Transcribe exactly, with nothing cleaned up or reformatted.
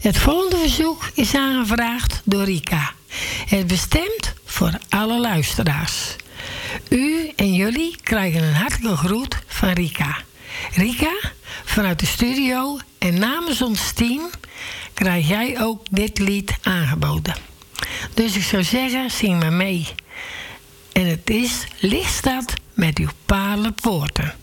Het volgende verzoek is aangevraagd door Rika. Het is bestemd voor alle luisteraars. U en jullie krijgen een hartelijke groet van Rika. Rika, vanuit de studio en namens ons team krijg jij ook dit lied aangeboden. Dus ik zou zeggen, zing maar mee. En het is Lichtstad met uw parelpoorten.